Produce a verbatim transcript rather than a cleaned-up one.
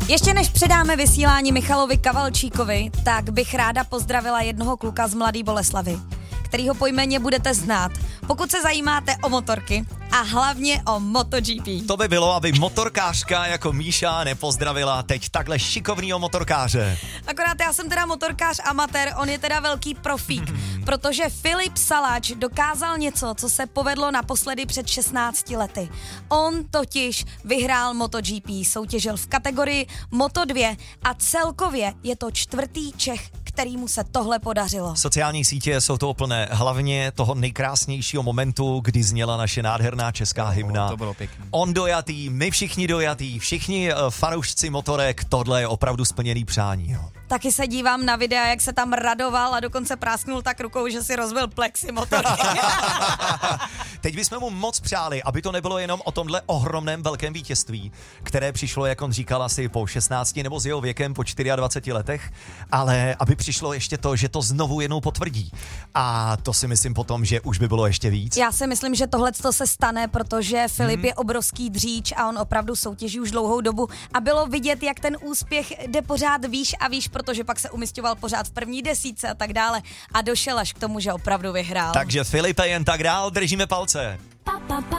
Ještě než předáme vysílání Michalovi Kavalčíkovi, tak bych ráda pozdravila jednoho kluka z Mladé Boleslavi, kterýho po jméně budete znát, pokud se zajímáte o motorky a hlavně o MotoGP. To by bylo, aby motorkářka jako Míša nepozdravila teď takhle šikovnýho motorkáře. Akorát já jsem teda motorkář amatér, on je teda velký profík, protože Filip Salač dokázal něco, co se povedlo naposledy před šestnácti lety. On totiž vyhrál MotoGP, soutěžil v kategorii Moto dva a celkově je to čtvrtý Čech, kterýmu se tohle podařilo. Sociální sítě jsou toho plné, hlavně toho nejkrásnějšího momentu, kdy zněla naše nádherná česká hymna. To bylo pěkný. On dojatý, my všichni dojatý, všichni uh, fanoušci motorek, tohle je opravdu splněný přání. Jo. Taky se dívám na videa, jak se tam radoval a dokonce prásknul tak rukou, že si rozbil plexi motorky. Teď bychom mu moc přáli, aby to nebylo jenom o tomhle ohromném velkém vítězství, které přišlo, jak on říkal, asi po šestnácti nebo s jeho věkem po dvaceti čtyřech letech, ale aby přišlo ještě to, že to znovu jednou potvrdí. A to si myslím potom, že už by bylo ještě víc. Já si myslím, že tohle se stane, protože Filip Hmm. je obrovský dříč a on opravdu soutěží už dlouhou dobu a bylo vidět, jak ten úspěch jde pořád výš a výš, protože pak se umisťoval pořád v první desítce a tak dále a došel až k tomu, že opravdu vyhrál. Takže Filipe, jen tak dál, držíme palce.